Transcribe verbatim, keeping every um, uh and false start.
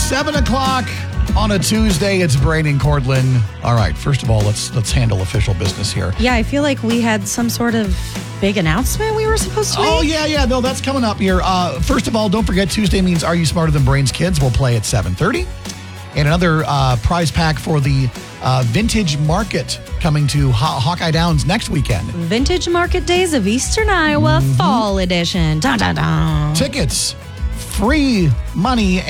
Seven o'clock on a Tuesday. It's Brain and Cortland. All right. First of all, let's let's handle official business here. Yeah, I feel like we had some sort of big announcement we were supposed to make. Oh, yeah, yeah. No, that's coming up here. Uh, first of all, don't forget Tuesday means Are You Smarter Than Brains Kids? We'll play at seven thirty. And another uh, prize pack for the uh, Vintage Market coming to Haw- Hawkeye Downs next weekend. Vintage Market Days of Eastern Iowa, mm-hmm. Fall Edition. Dun, dun, dun. Tickets, free money,